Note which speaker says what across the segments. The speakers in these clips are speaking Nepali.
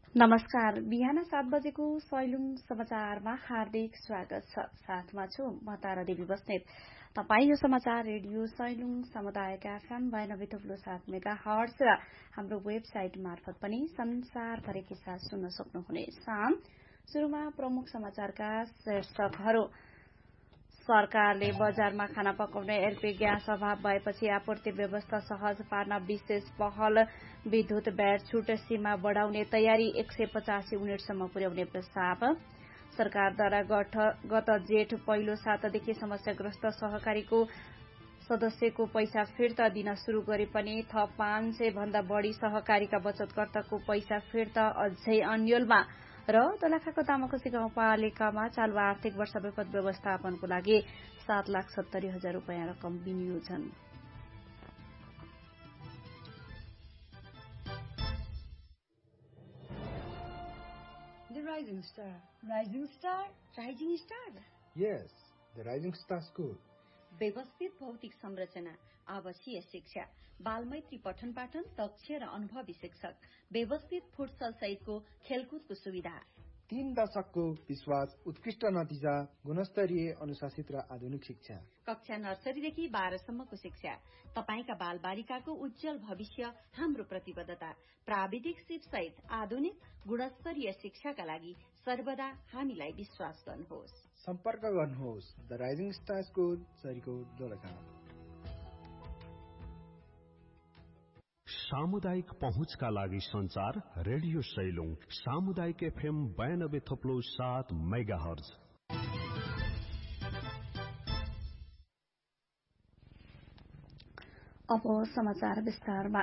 Speaker 1: नमस्कार। बिहान 7 बजेको सैलुङ समाचारमा हार्दिक स्वागत छ। साथमा छु म तारा देवी बस्नेत। तपाई यो समाचार रेडियो सैलुङ समुदायका FM 92.7 मेगाहर्ट्ज र हाम्रो वेबसाइट मार्फत पनि संसारभरिकै साथ सुन्न सक्नुहुनेछ। सुरुमा प्रमुख समाचारका शीर्षकहरू। सरकारले बजारमा खाना पकाउने एलपी ग्यास अभाव भएपछि आपूर्ति व्यवस्था सहज पार्न विशेष पहल। विद्युत ब्याट छुट सीमा बढ़ाउने तयारी 185 युनिटसम्म पुर्याउने प्रस्ताव। सरकारद्वारा गत जेठ पहिलो सातादेखि समस्याग्रस्त सहकारीको सदस्यको पैसा फिर्ता दिन शुरू गरे पनि थप 500 भन्दा बढ़ी सहकारीका बचतकर्ताको पैसा फिर्ता अझै अन्यलमा। र दोलखाको तामाकोसी गाउँपालिकामा चालु आर्थिक वर्ष विपद व्यवस्थापनको लागि 7,70,000 रुपियाँ रकम विनियोजन।
Speaker 2: The Rising Star. Rising Star? Rising Star?
Speaker 3: Yes, the Rising Star School.
Speaker 2: व्यवस्थित भौतिक संरचना, आवासीय शिक्षा, बालमैत्री पठन पाठन, दक्ष र अनुभवी शिक्षक, व्यवस्थित फुटसल सहितको खेलकुदको सुविधा।
Speaker 3: 3 दशकको विश्वास, उत्कृष्ट नतिजा, गुणस्तरीय अनुशासित र आधुनिक शिक्षा।
Speaker 2: कक्षा नर्सरीदेखि 12 सम्मको शिक्षा। तपाईका बाल बालिकाको उज्जवल भविष्य हाम्रो प्रतिबद्धता। प्राविधिक सिप सहित आधुनिक गुणस्तरीय शिक्षाका लागि सर्वदा हामीलाई विश्वास गर्नुहोस्।
Speaker 3: सम्पर्क गर्नुहोस् the rising star school, Sarikot, Dolakha.
Speaker 4: सामुदायिक पहुँचका लागि संचार रेडियो सैलुङ सामुदायिक FM 92.7 मेगाहर्ज।
Speaker 1: अब समाचार विस्तारमा।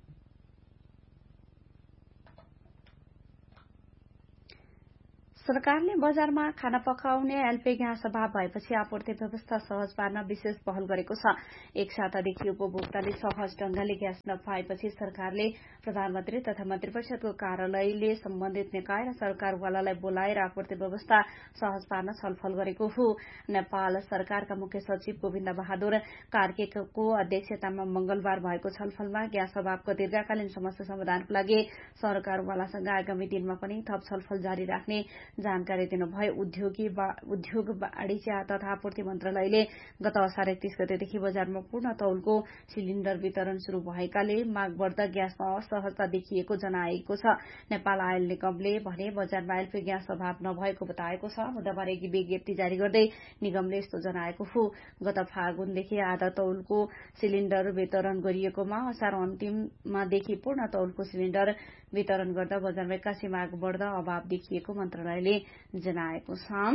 Speaker 1: सरकारले बजारमा खाना पकाउने एलपी ग्यास अभाव भएपछि आपूर्ति व्यवस्था सहज पार्न विशेष पहल गरेको छ। एक सातादेखि उपभोक्ताले सहज ढंगले ग्यास नपाएपछि सरकारले प्रधानमन्त्री तथा मन्त्रिपरिषदको कार्यालयले सम्बन्धित निकाय र सरकारवालालाई बोलाएर आपूर्ति व्यवस्था सहज पार्न छलफल गरेको हो। नेपाल सरकारका मुख्य सचिव गोविन्द बहादुर कार्कीको अध्यक्षतामा मंगलबार भएको छलफलमा ग्यास अभावको दीर्घकालीन समस्या समाधानको लागि सरकारवालासँग आगामी दिनमा पनि थप छलफल जारी राख्ने जानकारी दिनुभयो। उद्योग वाणिज्य तथा आपूर्ति मन्त्रालयले गत असार 31 गतेदेखि बजारमा पूर्ण तौलको सिलिण्डर वितरण शुरू भएकाले माग बढ्दा ग्यासमा असहजता देखिएको जनाएको छ। नेपाल आयल निगमले भने बजारमा एलपी ग्यास अभाव नभएको बताएको छ। बुधबार एक विज्ञप्ति जारी गर्दै निगमले यस्तो जनाएको हो। गत फागुनदेखि आधा तौलको सिलिण्डर वितरण गरिएकोमा असार अन्तिममादेखि पूर्ण तौलको सिलिण्डर वितरण गर्दा बजारमा एक्कासी माग बढ्दा अभाव देखिएको मन्त्रालयले जनाएको छ।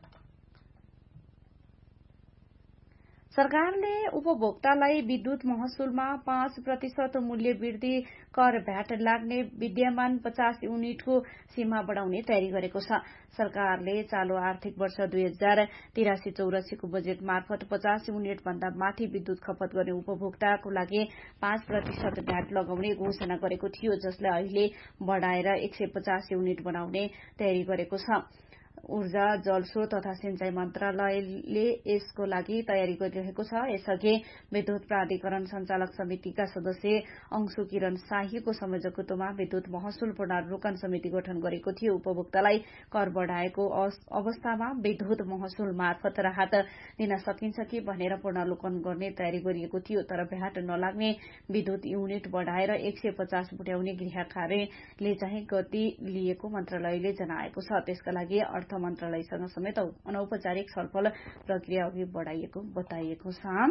Speaker 1: सरकारले उपभोक्तालाई विद्युत महसुलमा 5% मूल्य वृद्धि कर भ्याट लाग्ने विद्यमान 50 युनिटको सीमा बढ़ाउने तयारी गरेको छ। सरकारले चालू आर्थिक वर्ष 2083-84 को बजेट मार्फत 50 युनिट भन्दा माथि विद्युत खपत गर्ने उपभोक्ताको लागि 5% भ्याट लगाउने घोषणा गरेको थियो, जसलाई अहिले बढ़ाएर 150 युनिट बनाउने तयारी गरेको छ। ऊर्जा, जलस्रोत तथा सिंचाई मन्त्रालयले यसको लागि तयारी गरिरहेको छ। यसअघि विद्युत प्राधिकरण संचालक समितिका सदस्य अंशु किरण शाहीको संयोजकत्वमा विद्युत महसुल पुनरावलोकन समिति गठन गरेको थियो। उपभोक्तालाई कर बढ़ाएको अवस्थामा विद्युत महसुल मार्फत राहत दिन सकिन्छ कि भनेर पुनरावलोकन गर्ने तयारी गरिएको थियो, तर भ्याट नलाग्ने विद्युत युनिट बढ़ाएर 150 पुर्याउने गृह कार्यले चाहिँ गति लिएको मन्त्रालयले जनाएको छ। त्यसका लागि अर्थ मन्त्रालयसँग समेत अनौपचारिक छलफल प्रक्रिया अघि बढ़ाइएको बताइएको छ।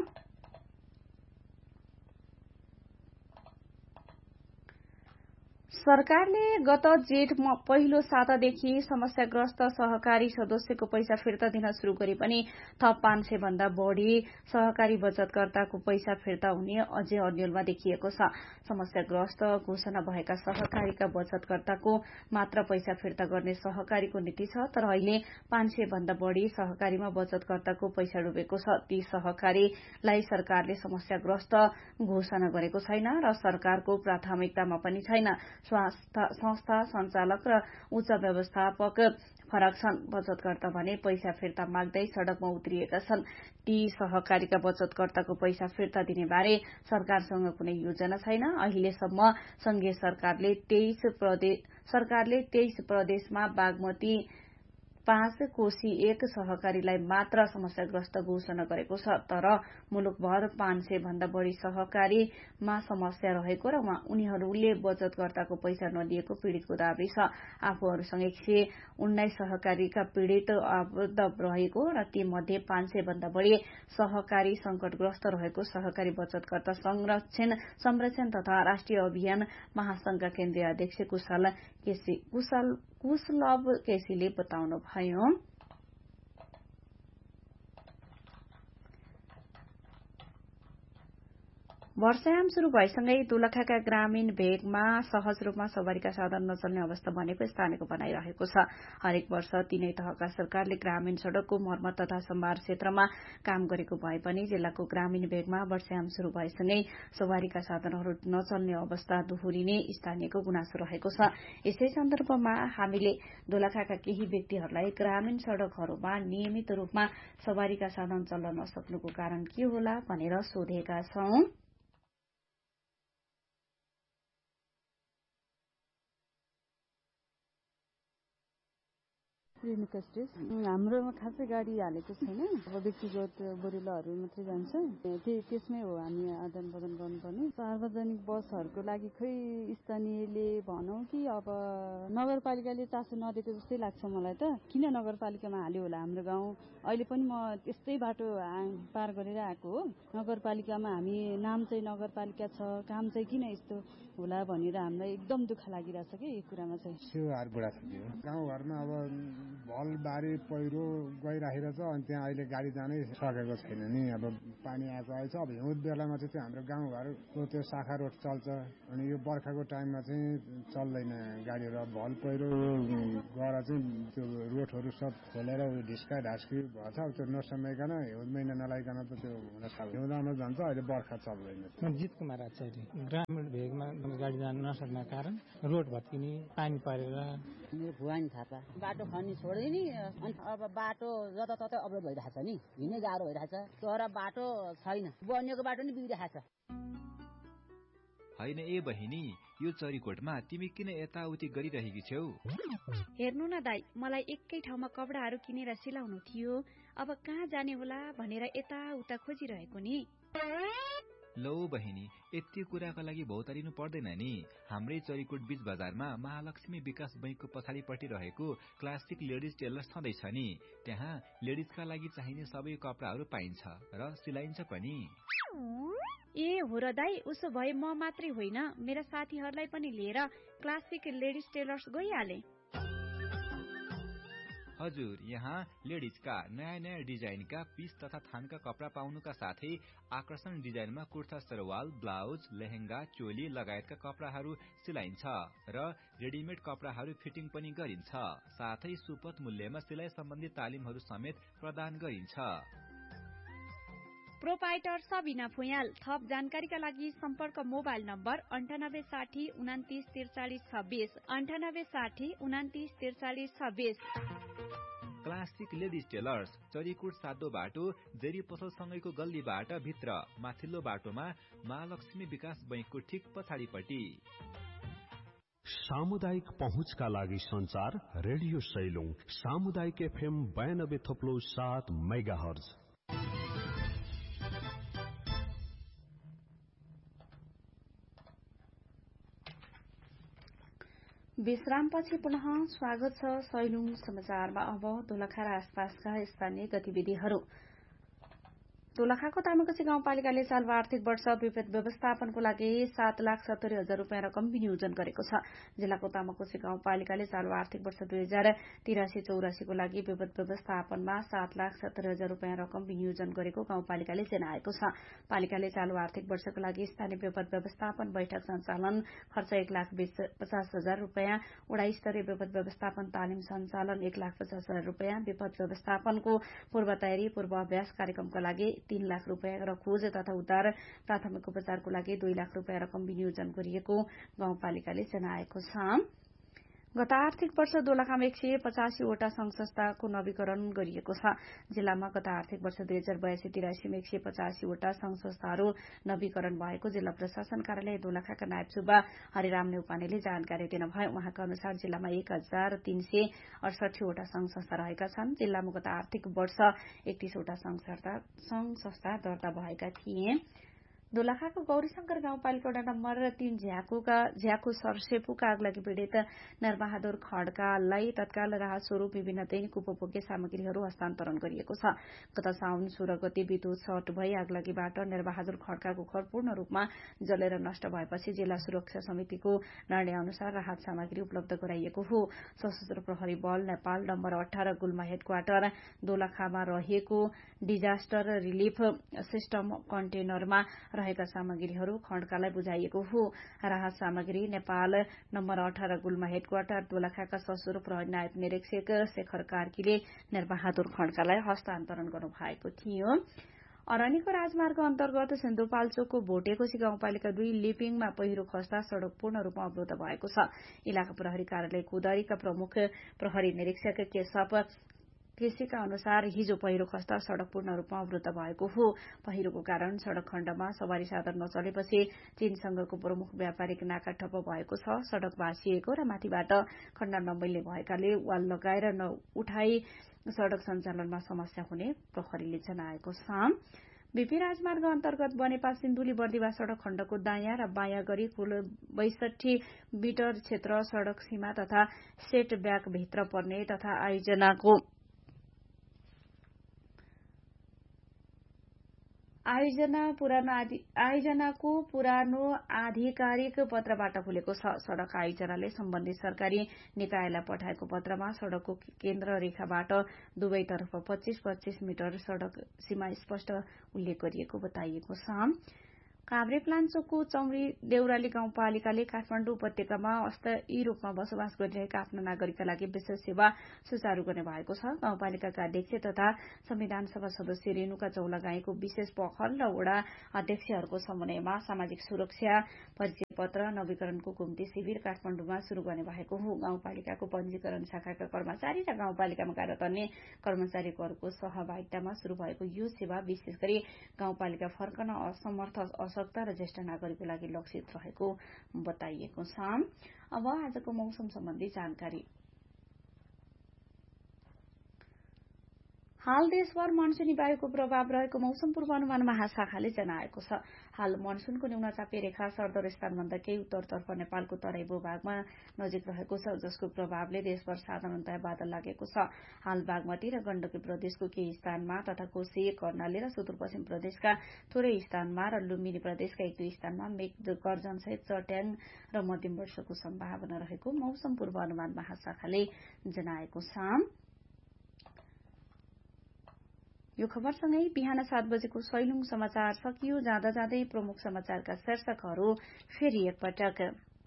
Speaker 1: सरकारले गत जेठ पहिलो सातादेखि समस्याग्रस्त सहकारी सदस्यको पैसा फिर्ता दिन शुरू गरे पनि थप 500 भन्दा बढ़ी सहकारी बचतकर्ताको पैसा फिर्ता हुने अझै अन्यलमा देखिएको छ। समस्याग्रस्त घोषणा भएका सहकारीका बचतकर्ताको मात्र पैसा फिर्ता गर्ने सहकारीको नीति छ, तर अहिले 500 भन्दा बढ़ी सहकारीमा बचतकर्ताको पैसा डुबेको छ। ती सहकारीलाई सरकारले समस्याग्रस्त घोषणा गरेको छैन र सरकारको प्राथमिकतामा पनि छैन। संस्था सञ्चालक र उच्च व्यवस्थापक फरक छन्। बचतकर्ता भने पैसा फिर्ता माग्दै सड़कमा उत्रिएका छन्। ती सहकारीका बचतकर्ताको पैसा फिर्ता दिने बारे सरकारसँग कुनै योजना छैन। अहिलेसम्म संघीय सरकारले 23 प्रदेशमा बागमती 5 कोशी 1 सहकारीलाई मात्र समस्याग्रस्त घोषणा गरेको छ। तर मुलुकभर 500 भन्दा बढी सहकारीमा समस्या रहेको र उनीहरूले बचतकर्ताको पैसा नदिएको पीड़ितको दावी छ। आफूहरूसँग 119 सहकारीका पीड़ित आबद्ध रहेको र ती मध्ये 500 भन्दा बढी सहकारी संकटग्रस्त रहेको सहकारी बचतकर्ता संरक्षण तथा राष्ट्रिय अभियान महासंघका केन्द्रीय अध्यक्ष कुशलभ केसीले बताउनुभयो। वर्षायाम शुरू भएसँगै दोलखाका ग्रामीण भेगमा सहज रूपमा सवारीका साधन नचल्ने अवस्था बनेको स्थानीयको भनाइरहेको छ। हरेक वर्ष तीनै तहका सरकारले ग्रामीण सड़कको मर्मत तथा सम्भार क्षेत्रमा काम गरेको भए पनि जिल्लाको ग्रामीण भेगमा वर्षायाम शुरू भएसँगै सवारीका साधनहरू नचल्ने अवस्था दोहोरिने स्थानीयको गुनासो रहेको छ। यसै सन्दर्भमा हामीले दोलखाका केही व्यक्तिहरूलाई ग्रामीण सड़कहरूमा नियमित रूपमा सवारीका साधन चल्न नसक्नुको कारण के होला भनेर सोधेका छौं।
Speaker 5: हाम्रोमा खासै गाडी हालेको छैन। अब व्यक्तिगत बोरेलाहरू मात्रै जान्छ। त्यसमै हो हामी आदान प्रदान गर्नुपर्ने। सार्वजनिक बसहरूको लागि खै स्थानीयले भनौँ कि अब नगरपालिकाले चासो नदिएको जस्तै लाग्छ मलाई त। किन नगरपालिकामा हाल्यो होला हाम्रो गाउँ? अहिले पनि म त्यस्तै बाटो पार गरेर आएको हो। नगरपालिकामा हामी नाम चाहिँ नगरपालिका छ, काम चाहिँ किन यस्तो होला भनेर हामीलाई एकदम दुःख लागिरहेछ कि यो कुरामा चाहिँ।
Speaker 6: सेवाहरू बुढाथोकी हो। गाउँघरमा अब भल बारी पहिरो गइराखेको छ अनि त्यहाँ अहिले गाडी जानै सकेको छैन नि। अब पानी आएको आएछ। अब हिउँद बेलामा चाहिँ हाम्रो गाउँघरको त्यो शाखा रोड चल्छ अनि यो बर्खाको टाइममा चाहिँ चल्दैन गाडीहरू। भल पहिरो गएर चाहिँ त्यो रोडहरू सब खोलेर ढिस्का ढास्की भएछ। त्यो नसमाइकन हिउँद महिना नलाइकन त त्यो हुन सक्छ। हिउँदमा जान्छ, अहिले बर्खा चल्दैन।
Speaker 7: जित कुमार आचार्य। ग्रामीण भेगमा गाडी जान नसक्ने कारण रोड भत्किने, पानी परेर।
Speaker 8: भुवानी थापा। बाटो खनी छोड्दै नि अनि अब बाटो जताततै अवरोध भइरहेछ नि, हिँड्नै गाह्रो भइरहेछ। तर बाटो छैन, बनिएको बाटो नि बिग्रिरहेछ।
Speaker 9: होइन ए बहिनी, यो चरीकोटमा तिमी किन यताउति गरिरहेकी छौ?
Speaker 1: हेर्नु न दाइ, मलाई एकै ठाउँमा कपडाहरू किनेर सिलाउनु थियो। अब कहाँ जाने होला भनेर यताउता खोजिरहेको नि।
Speaker 9: लौ बहिनी, यति कुराको लागि भौतारिनु पर्दैन नि। हाम्रै चरीकोट बीच बजारमा महालक्ष्मी विकास बैंकको पछाडिपट्टि रहेको क्लासिक लेडिज टेलर्स छँदैछ नि। त्यहाँ लेडिजका लागि चाहिने सबै कपडाहरू पाइन्छ र सिलाइन्छ पनि।
Speaker 1: ए हो र दाइ, उसो भए म मात्रै होइन, मेरा साथीहरूलाई पनि लिएर क्लासिक लेडिज टेलर्स गइहाले।
Speaker 9: हजुर, यहाँ लेडिजका नयाँ नयाँ डिजाइनका पीस तथा थानका कपडा पाउनुका साथै आकर्षण डिजाइनमा कुर्ता सरवाल, ब्लाउज, लेहेंगा, चोली लगायतका कपडाहरू सिलाइन्छ र रेडिमेड कपडाहरू फिटिङ पनि गरिन्छ। साथै सुपथ मूल्यमा सिलाइ सम्बन्धी तालिमहरू समेत प्रदान गरिन्छ।
Speaker 1: प्रोपाइटर सबिना फुयाल। थप जानकारीका लागि सम्पर्क mobile number 9860 29 43 26 9860 29 43 26।
Speaker 9: Classic ladies tailors, Charikot सातो बाटो, जेरी पसलसँगैको गल्लीबाट भित्र माथिल्लो बाटोमा महालक्ष्मी विकास बैंकको ठिक पछाडिपट्टि।
Speaker 4: सामुदायिक पहुँचका लागि संचार रेडियो सैलुङ सामुदायिक FM 92.7 मेगाहर्ज। विश्रामपछि पुनः स्वागत छ सैलुङ समाचारमा। अब दोलखा र आसपासका स्थानीय गतिविधिहरू। दोलखाको तामाकोशी गाउँपालिकाले चालु आर्थिक वर्ष विपद व्यवस्थापनको लागि 7,70,000 रूपियाँ रकम विनियोजन गरेको छ। जिल्लाको तामाकोशी गाउँपालिकाले चालु आर्थिक वर्ष 2083-84 को लागि विपद व्यवस्थापनमा 7,70,000 रूपियाँ रकम विनियोजन गरेको गाउँपालिकाले जनाएको छ। पालिकाले चालु आर्थिक वर्षको लागि स्थानीय विपद व्यवस्थापन बैठक सञ्चालन खर्च 1,50,000 रूपियाँ, वडा स्तरीय विपद व्यवस्थापन तालिम सञ्चालन 1,50,000 रूपियाँ, विपद व्यवस्थापनको पूर्व तयारी पूर्व अभ्यास कार्यक्रमका लागि
Speaker 1: 3 लाख रुपियाँ र खोज तथा उद्धार प्राथमिक उपचारको लागि 2 लाख रुपियाँ रकम विनियोजन गरिएको गाउँपालिकाले जनाएको छ। गत आर्थिक वर्ष दोलखामा 185 वटा संघ संस्थाको नवीकरण गरिएको छ। जिल्लामा गत आर्थिक वर्ष 2082-83 में 185 वटा संघ संस्थाहरू नवीकरण भएको जिल्ला प्रशासन कार्यालय दोलखाका नायब सुब्बा हरिराम नेउपानेले जानकारी दिनुभयो। उहाँका अनुसार जिल्लामा 1368 वटा संघ संस्था रहेका छन्। जिल्लामा गत आर्थिक वर्ष 31 वटा संघ संस्था दर्ता भएका थिए। दोलखाको गौरीशंकर गाउँपालिका वडा नम्बर 3 झ्याकु सरसेपुका आगलागी पीड़ित नरबहादुर खड्कालाई तत्काल राहत स्वरूप विभिन्न दैनिक उपभोग्य सामग्रीहरू हस्तान्तरण गरिएको छ। गत साउन 16 गते विद्युत सर्ट भई आगलागीबाट नरबहादुर खड्काको घर पूर्ण रूपमा जलेर नष्ट भएपछि जिल्ला सुरक्षा समितिको निर्णय अनुसार राहत सामग्री उपलब्ध गराइएको हो। सशस्त्र प्रहरी बल नेपाल नम्बर 18 गुल्मा हेडक्वार्टर दोलखामा रहेको डिजास्टर रिलिफ सिस्टम कन्टेनरमा रहेका सामग्रीहरू खड्कालाई बुझाइएको हो। राहत सामग्री नेपाल नम्बर 18 गुल्मा हेडक्वार्टर दोलखाका सशस्त्र प्रहरी नायब निरीक्षक शेखर कार्कीले नरबहादुर खड्कालाई हस्तान्तरण गर्नुभएको थियो। अरनिको राजमार्ग अन्तर्गत सिन्धुपाल्चोकको भोटेकोशी गाउँपालिका 2 लिपिङमा पहिरो खस्दा सड़क पूर्ण रूपमा अवरुद्ध भएको छ। इलाका प्रहरी कार्यालय कुदरीका प्रमुख प्रहरी निरीक्षक केशव केसीका अनुसार हिजो पहिरो खस्दा सड़क पूर्ण रूपमा अवरुद्ध भएको हो। पहिरोको कारण सड़क खण्डमा सवारी साधन नचलेपछि चीनसँगको प्रमुख व्यापारिक नाका ठप्प भएको छ। सड़क भाँसिएको र माथिबाट खण्ड नमिल्ने भएकाले वाल लगाएर उठाई सड़क सञ्चालनमा समस्या हुने प्रहरीले जनाएको छ। बीपी राजमार्ग अन्तर्गत बनेपा सिन्धुली बर्दिवा सड़क खण्डको दायाँ र बायाँ गरी कुल 62 मिटर क्षेत्र सड़क सीमा तथा सेट ब्याक भित्र पर्ने तथा आयोजनाको पुरानो आधिकारिक पत्रबाट खुलेको छ। सड़क आयोजनाले सम्बन्धित सरकारी निकायलाई पठाएको पत्रमा सड़कको केन्द्र रेखाबाट दुवैतर्फ 25-25 मिटर सड़क सीमा स्पष्ट उल्लेख गरिएको बताइएको छ। काभ्रेपलाञ्चोकको चौरी देउराली गाउँपालिकाले काठमाडौँ उपत्यकामा अस्थायी रूपमा बसोबास गरिरहेका आफ्ना नागरिकका लागि विशेष सेवा सुचारू गर्ने भएको छ। गाउँपालिकाका अध्यक्ष तथा संविधान सभा सदस्य रेणुका चौलागाईको विशेष पहल र वडा अध्यक्षहरूको समन्वयमा सामाजिक सुरक्षा परिचय पत्र नवीकरणको घुम्ती शिविर काठमाडौँमा शुरू गर्ने भएको हो। गाउँपालिकाको पंजीकरण शाखाका कर्मचारी र गाउँपालिकामा कार्यरत अन्य कर्मचारीहरूको सहभागितामा शुरू भएको यो सेवा विशेष गरी गाउँपालिका फर्कन असमर्थ असक्त र ज्येष्ठ नागरिकको लागि लक्षित रहेको बताइएको छ। अब आजको मौसम सम्बन्धी जानकारी। हाल देशभर मनसूनी वायुको प्रभाव रहेको मौसम पूर्वानुमान महाशाखाले जनाएको छ। हाल मनसूनको न्यूनचापी रेखा सरदर स्थानभन्दा केही उत्तरतर्फ नेपालको तराई भूभागमा नजिक रहेको छ, जसको प्रभावले देशभर साधारणतया बादल लागेको छ। हाल बागमती र गण्डकी प्रदेशको केही स्थानमा तथा कोशी, कर्णाली र सुदूरपश्चिम प्रदेशका थोरै स्थानमा र लुम्बिनी प्रदेशका 1-2 स्थानमा मेघ गर्जनसहित चट्याङ र मध्यम वर्षाको सम्भावना रहेको मौसम पूर्वानुमान महाशाखाले जनाएको छ। यो खबरसँगै बिहान 7 बजेको सैलुङ समाचार सकियो। जाँदा जाँदै प्रमुख समाचारका शीर्षकहरू फेरि एकपटक।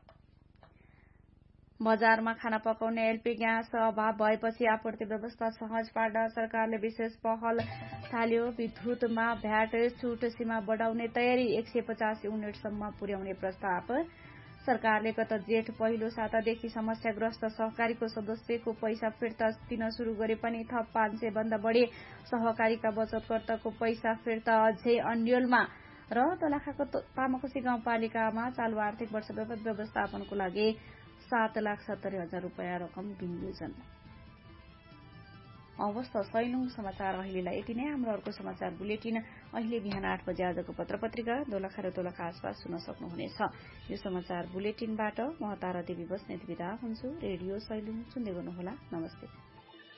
Speaker 1: बजारमा खाना पकाउने एलपी ग्यास अभाव भएपछि आपूर्ति व्यवस्था सहज पार्न सरकारले विशेष पहल थाल्यो। विद्युतमा भ्याट छुट सीमा बढ़ाउने तयारी, 150 युनिटसम्म पुर्याउने प्रस्ताव। सरकारले गत जेठ पहिलो सातादेखि समस्याग्रस्त सहकारीको सदस्यको पैसा फिर्ता दिन शुरू गरे पनि थप 500 भन्दा बढ़ी सहकारीका बचतकर्ताको पैसा फिर्ता अझै अन्यलमा। र दोलखाको तामाकोशी गाउँपालिकामा चालू आर्थिक वर्ष विपद व्यवस्थापनको लागि 7,70,000 रुपियाँ रकम विनियोजन। अवस्था सैलुङ समाचार अहिलेलाई यति नै। हाम्रो अर्को समाचार बुलेटिन अहिले बिहान 8 बजे आजको पत्रपत्रिका दोलखा र दोलखा आसपास सुन्न सक्नुहुनेछ। यो समाचार बुलेटिनबाट म तारा देवी बस्नेत बिदा हुन्छु। रेडियो सैलुङ सुन्दै गर्नुहोला। नमस्ते।